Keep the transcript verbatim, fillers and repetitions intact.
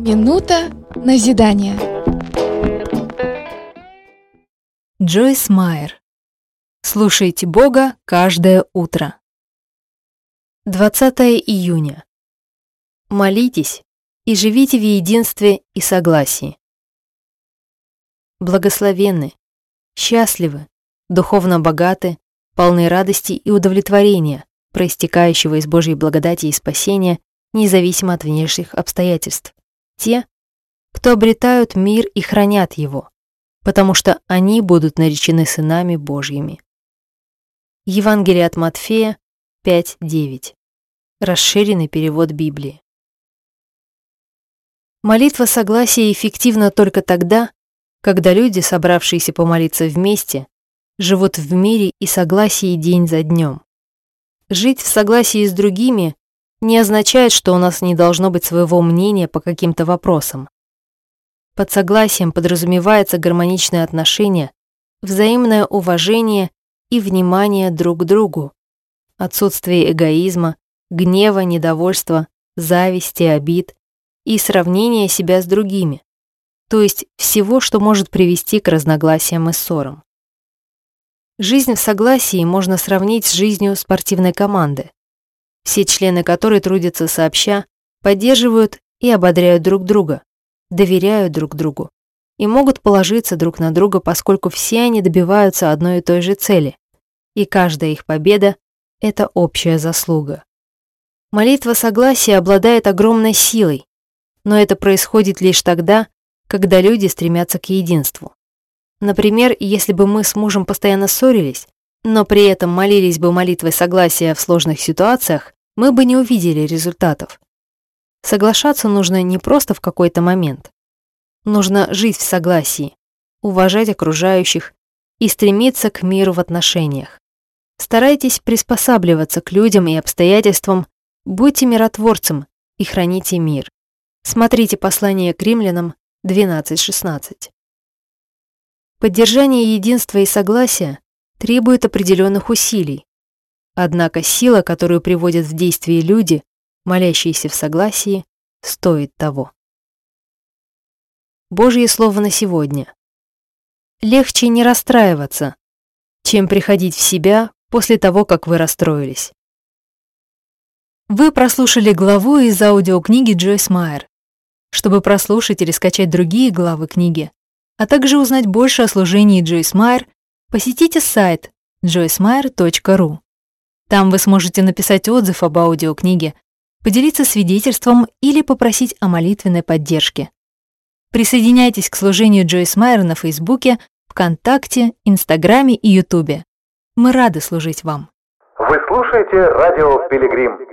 Минута назидания. Джойс Майер. Слушайте Бога каждое утро. двадцатое июня. Молитесь и живите в единстве и согласии. Благословенны, счастливы, духовно богаты, полны радости и удовлетворения, проистекающего из Божьей благодати и спасения, независимо от внешних обстоятельств. Те, кто обретают мир и хранят его, потому что они будут наречены сынами Божьими. Евангелие от Матфея пять девять. Расширенный перевод Библии. Молитва согласия эффективна только тогда, когда люди, собравшиеся помолиться вместе, живут в мире и согласии день за днем. Жить в согласии с другими не означает, что у нас не должно быть своего мнения по каким-то вопросам. Под согласием подразумевается гармоничное отношение, взаимное уважение и внимание друг к другу, отсутствие эгоизма, гнева, недовольства, зависти, обид и сравнение себя с другими, то есть всего, что может привести к разногласиям и ссорам. Жизнь в согласии можно сравнить с жизнью спортивной команды, все члены которой трудятся сообща, поддерживают и ободряют друг друга, доверяют друг другу и могут положиться друг на друга, поскольку все они добиваются одной и той же цели, и каждая их победа – это общая заслуга. Молитва согласия обладает огромной силой, но это происходит лишь тогда, когда люди стремятся к единству. Например, если бы мы с мужем постоянно ссорились, но при этом молились бы молитвой согласия в сложных ситуациях, мы бы не увидели результатов. Соглашаться нужно не просто в какой-то момент. Нужно жить в согласии, уважать окружающих и стремиться к миру в отношениях. Старайтесь приспосабливаться к людям и обстоятельствам, будьте миротворцем и храните мир. Смотрите послание к Римлянам двенадцать шестнадцать. Поддержание единства и согласия требует определенных усилий. Однако сила, которую приводят в действие люди, молящиеся в согласии, стоит того. Божье слово на сегодня. Легче не расстраиваться, чем приходить в себя после того, как вы расстроились. Вы прослушали главу из аудиокниги Джойс Майер. Чтобы прослушать или скачать другие главы книги, а также узнать больше о служении Джойс Майер, посетите сайт джойс майер точка ру. Там вы сможете написать отзыв об аудиокниге, поделиться свидетельством или попросить о молитвенной поддержке. Присоединяйтесь к служению Джойс Майер на Фейсбуке, ВКонтакте, Инстаграме и Ютубе. Мы рады служить вам. Вы слушаете радио Пилигрим.